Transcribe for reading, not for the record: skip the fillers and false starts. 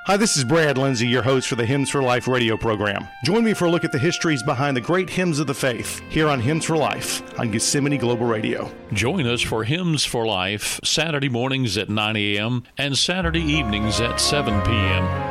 Hi, this is Brad Lindsay, your host for the Hymns for Life radio program. Join me for a look at the histories behind the great hymns of the faith here on Hymns for Life on Gethsemane Global Radio. Join us for Hymns for Life Saturday mornings at 9 a.m. and Saturday evenings at 7 p.m.